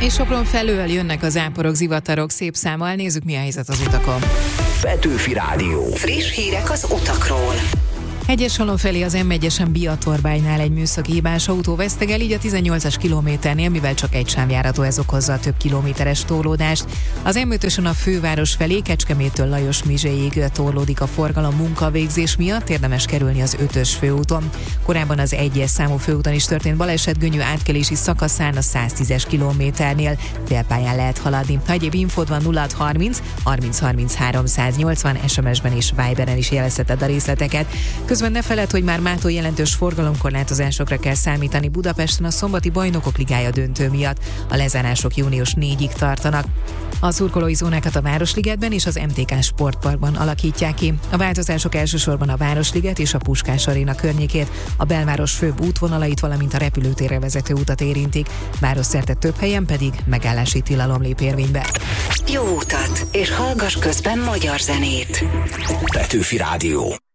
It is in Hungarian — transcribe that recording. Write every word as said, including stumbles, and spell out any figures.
És Sopron felől jönnek az záporok, zivatarok szép számmal. Nézzük, mi a helyzet az utakon. Petőfi Rádió. Friss hírek az utakról. Hegyes-Halom felé az M egyesen Biatorbálynál egy műszaki hibás autó vesztegel, így a tizennyolcas kilométernél, mivel csak egy sávjárható, ez okozza a több kilométeres torlódást. Az M ötösen a főváros felé, Kecskeméttől Lajos Mizséig torlódik a forgalom munkavégzés miatt, érdemes kerülni az ötös főúton. Korábban az egyes számú főúton is történt baleset, Gönyű átkelési szakaszán a száztízes kilométernél. Félpályán lehet haladni. Ha egyéb infód van nulla harminc harminc harminchárom száznyolcvan, es em es-ben és Viberen is jelezheted a részleteket. Közben ne feledd, hogy már mától jelentős forgalomkorlátozásokra kell számítani Budapesten a szombati Bajnokok Ligája döntő miatt. A lezárások június négyedikéig tartanak. A szurkolói zónákat a Városligetben és az em té ká Sportparkban alakítják ki. A változások elsősorban a Városliget és a Puskás Aréna környékét, a belváros főbb útvonalait, valamint a repülőtérre vezető utat érintik. Városszerte több helyen pedig megállási tilalom lép érvénybe. Jó utat, és hallgass közben magyar zenét. Petőfi Rádió.